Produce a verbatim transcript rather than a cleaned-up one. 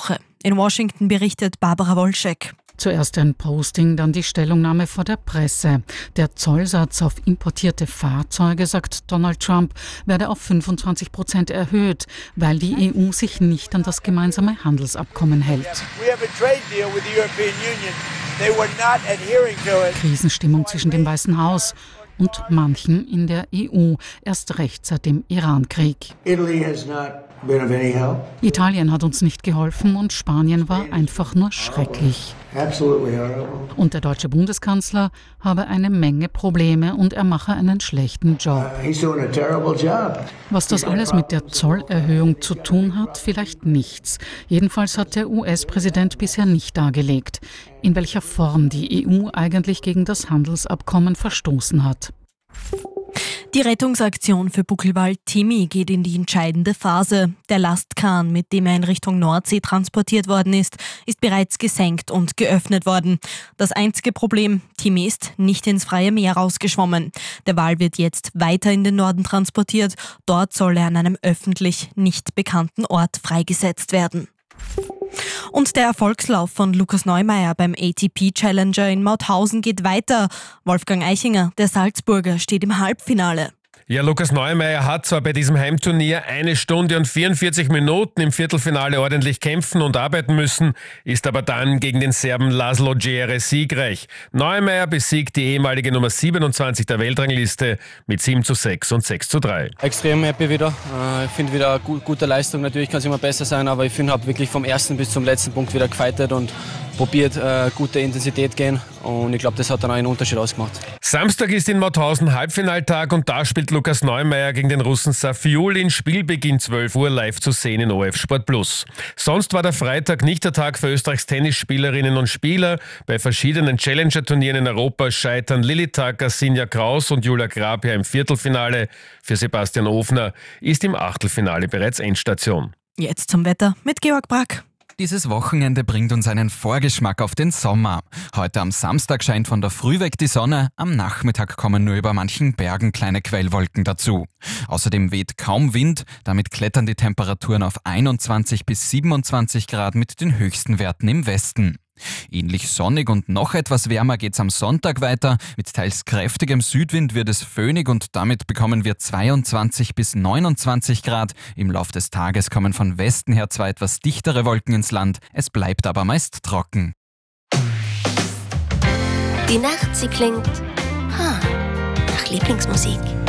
Woche. In Washington berichtet Barbara Wolschek. Zuerst ein Posting, dann die Stellungnahme vor der Presse. Der Zollsatz auf importierte Fahrzeuge, sagt Donald Trump, werde auf fünfundzwanzig Prozent erhöht, weil die E U sich nicht an das gemeinsame Handelsabkommen hält. Krisenstimmung zwischen dem Weißen Haus und manchen in der E U, erst recht seit dem Irankrieg. Italien hat uns nicht geholfen und Spanien war einfach nur schrecklich. Und der deutsche Bundeskanzler habe eine Menge Probleme und er mache einen schlechten Job. Was das alles mit der Zollerhöhung zu tun hat, vielleicht nichts. Jedenfalls hat der U S-Präsident bisher nicht dargelegt, in welcher Form die E U eigentlich gegen das Handelsabkommen verstoßen hat. Die Rettungsaktion für Buckelwald Timmy geht in die entscheidende Phase. Der Lastkahn, mit dem er in Richtung Nordsee transportiert worden ist, ist bereits gesenkt und geöffnet worden. Das einzige Problem, Timmy ist nicht ins freie Meer rausgeschwommen. Der Wal wird jetzt weiter in den Norden transportiert. Dort soll er an einem öffentlich nicht bekannten Ort freigesetzt werden. Und der Erfolgslauf von Lukas Neumeier beim A T P Challenger in Mauthausen geht weiter. Wolfgang Eichinger, der Salzburger, steht im Halbfinale. Ja, Lukas Neumeier hat zwar bei diesem Heimturnier eine Stunde und vierundvierzig Minuten im Viertelfinale ordentlich kämpfen und arbeiten müssen, ist aber dann gegen den Serben Laszlo Djere siegreich. Neumeier besiegt die ehemalige Nummer siebenundzwanzig der Weltrangliste mit sieben zu sechs und sechs zu drei. Extrem happy wieder. Ich finde wieder eine gute Leistung. Natürlich kann es immer besser sein, aber ich finde, habe wirklich vom ersten bis zum letzten Punkt wieder gefightet und probiert, äh, gute Intensität gehen. Und ich glaube, das hat dann auch einen Unterschied ausgemacht. Samstag ist in Mauthausen Halbfinaltag und da spielt Lukas Neumeier gegen den Russen Safiulin. Spielbeginn zwölf Uhr live zu sehen in O F Sport Plus. Sonst war der Freitag nicht der Tag für Österreichs Tennisspielerinnen und Spieler. Bei verschiedenen Challenger-Turnieren in Europa scheitern Lilly Tacker, Sinja Kraus und Julia Grabher im Viertelfinale. Für Sebastian Ofner ist im Achtelfinale bereits Endstation. Jetzt zum Wetter mit Georg Brack. Dieses Wochenende bringt uns einen Vorgeschmack auf den Sommer. Heute am Samstag scheint von der Früh weg die Sonne, am Nachmittag kommen nur über manchen Bergen kleine Quellwolken dazu. Außerdem weht kaum Wind, damit klettern die Temperaturen auf einundzwanzig bis siebenundzwanzig Grad mit den höchsten Werten im Westen. Ähnlich sonnig und noch etwas wärmer geht's am Sonntag weiter. Mit teils kräftigem Südwind wird es föhnig und damit bekommen wir zweiundzwanzig bis neunundzwanzig Grad. Im Lauf des Tages kommen von Westen her zwar etwas dichtere Wolken ins Land, es bleibt aber meist trocken. Die Nacht, sie klingt ha, nach Lieblingsmusik.